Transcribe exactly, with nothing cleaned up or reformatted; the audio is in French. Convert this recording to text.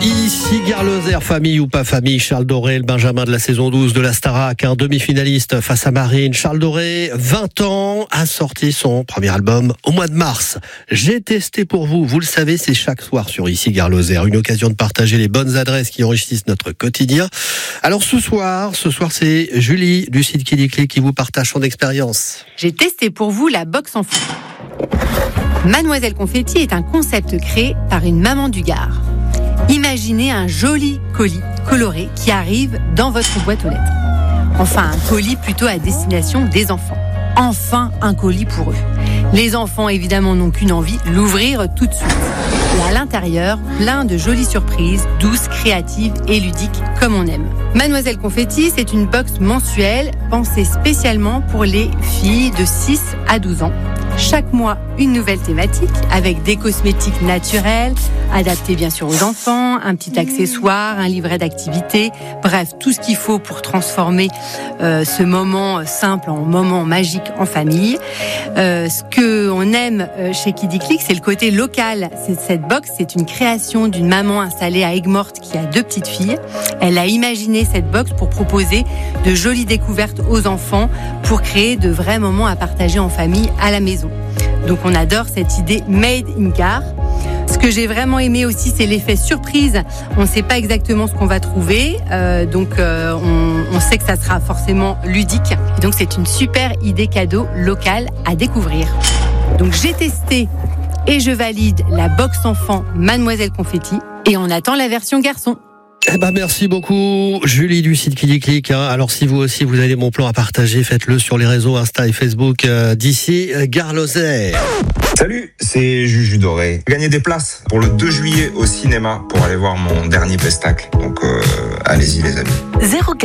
Ici Gare Lozère, famille ou pas famille, Charles Doré, le Benjamin de la saison douze de la Starac, un demi-finaliste face à Marine. Charles Doré, vingt ans, a sorti son premier album au mois de mars. J'ai testé pour vous, vous le savez, c'est chaque soir sur Ici Gare Lozère, une occasion de partager les bonnes adresses qui enrichissent notre quotidien. Alors ce soir, ce soir c'est Julie du site Kidiclick qui vous partage son expérience. J'ai testé pour vous la box enfant. Mademoiselle Confetti est un concept créé par une maman du Gard. Imaginez un joli colis coloré qui arrive dans votre boîte aux lettres. Enfin, un colis plutôt à destination des enfants. Enfin, un colis pour eux. Les enfants, évidemment, n'ont qu'une envie, l'ouvrir tout de suite. Et à l'intérieur, plein de jolies surprises, douces, créatives et ludiques, comme on aime. Mademoiselle Confetti, c'est une box mensuelle pensée spécialement pour les filles de six à douze ans. Chaque mois, une nouvelle thématique avec des cosmétiques naturels, adaptés bien sûr aux enfants, un petit accessoire, un livret d'activité, bref, tout ce qu'il faut pour transformer euh, ce moment simple en moment magique en famille. Euh, ce que on aime chez Kidiclick, c'est le côté local. C'est, cette box, c'est une création d'une maman installée à Aigues-Mortes qui a deux petites filles. Elle a imaginé cette box pour proposer de jolies découvertes aux enfants, pour créer de vrais moments à partager en famille à la maison. Donc on adore cette idée made in Gare. Ce que j'ai vraiment aimé aussi, c'est l'effet surprise. On ne sait pas exactement ce qu'on va trouver, euh, donc euh, on, on sait que ça sera forcément ludique. Et donc c'est une super idée cadeau locale à découvrir. Donc j'ai testé et je valide la box enfant Mademoiselle Confetti et on attend la version garçon. Eh ben merci beaucoup Julie du site Kidiclick. Alors si vous aussi vous avez mon plan à partager, faites-le sur les réseaux Insta et Facebook euh, d'ici Gare Lozère. Salut, c'est Juju Doré. J'ai gagné des places pour le deux juillet au cinéma pour aller voir mon dernier pestacle. Donc euh, allez-y les amis. zéro